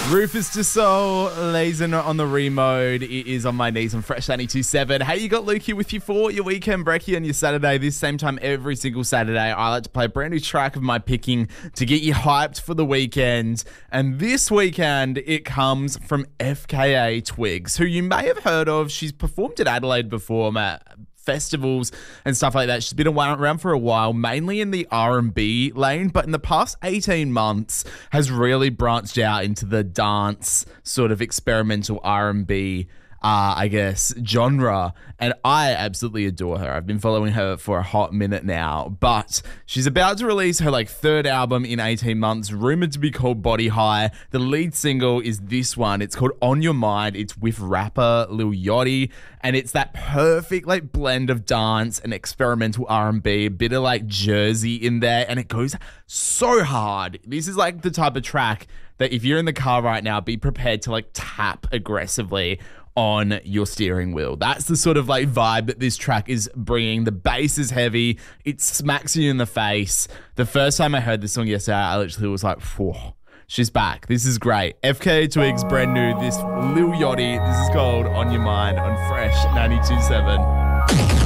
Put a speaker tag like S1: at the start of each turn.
S1: Rufus Du Sol, Lazen on the remote. It is On My Knees on Fresh 92.7. Hey, you got Luke here with you for your weekend brekkie on your Saturday. This same time every single Saturday, I like to play a brand new track of my picking to get you hyped for the weekend. And this weekend, it comes from FKA Twigs, who you may have heard of. She's performed at Adelaide before, festivals and stuff like that. She's been around for a while, mainly in the R&B lane, but in the past 18 months has really branched out into the dance sort of experimental R&B genre, and I absolutely adore her. I've been following her for a hot minute now, but she's about to release her third album in 18 months, rumored to be called Body High. The lead single is this one. It's called On Your Mind. It's with rapper Lil Yachty, and it's that perfect blend of dance and experimental R&B, a bit of Jersey in there, and it goes so hard. This is the type of track that if you're in the car right now, be prepared to tap aggressively on your steering wheel. That's the sort of vibe that this track is bringing. The bass is heavy. It smacks you in the face. The first time I heard this song yesterday, I literally was like, whoa, she's back. This is great. FKA Twigs, brand new. This Lil Yachty. This is called On Your Mind on Fresh 92.7.